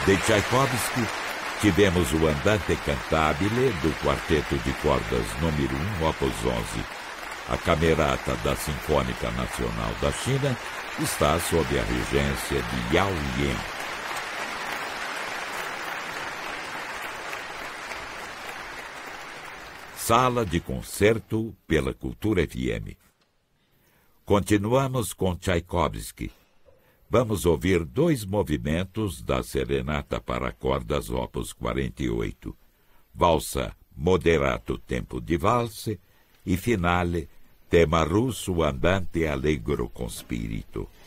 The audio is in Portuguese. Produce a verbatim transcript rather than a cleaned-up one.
De Tchaikovsky, tivemos o Andante Cantabile, do Quarteto de Cordas número um, opus onze. A Camerata da Sinfônica Nacional da China está sob a regência de Yao Yen. Sala de Concerto pela Cultura F M. Continuamos com Tchaikovsky. Vamos ouvir dois movimentos da Serenata para Cordas opus quarenta e oito. Valsa Moderato Tempo di Valse e Finale Tema Russo Andante Allegro con Spirito.